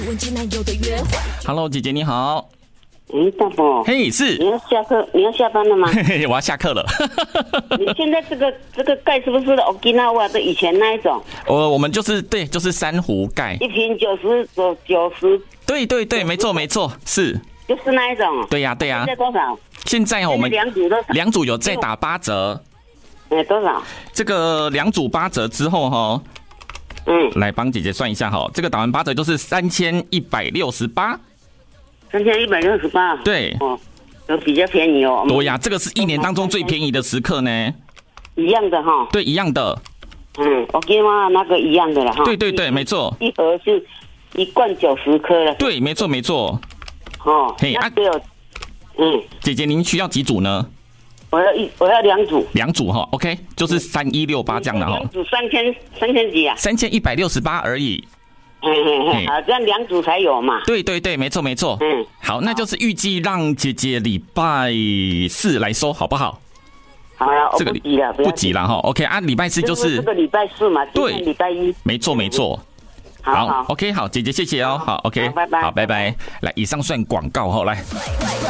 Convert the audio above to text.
Hello， 姐姐你好。 大伯， 嘿，是你要下班了吗？ 嘿嘿，我要下课了。 你现在这个盖是不是 Okinawa 的以前那一种？ 我们就是对，就是珊瑚盖， 一瓶90， 对对对，没错没错，是， 就是那一种。 对呀对呀。 现在多少？ 现在我们两组有在打8折。 多少？ 这个2组8折之后哈，来帮姐姐算一下哈，这个打完8折就是3168。 3168。 对。 有比较便宜哦。 对呀，这个是1年当中最便宜的时刻呢。 一样的哈。 对，一样的。 Okinawa 那个一样的了哈。 对对对，没错。 一盒就1罐90颗了。 对，没错没错。 嘿啊， 姐姐您需要几组呢？ 我要2组。 2组哈 ，OK， 就是3168这样的哈。 2组3000几啊 ？3168而已。 好，这样2组才有嘛。 对对对，没错没错。好，那就是预计让姐姐礼拜4来收，好不好？ 好了，这个不急了哈。OK 啊，礼拜4就是这个礼拜4嘛，对，礼拜1。 没错没错。好 ，OK， 好，姐姐谢谢哦。好 ，OK， 拜拜。 好，拜拜。来，以上算广告哈，来。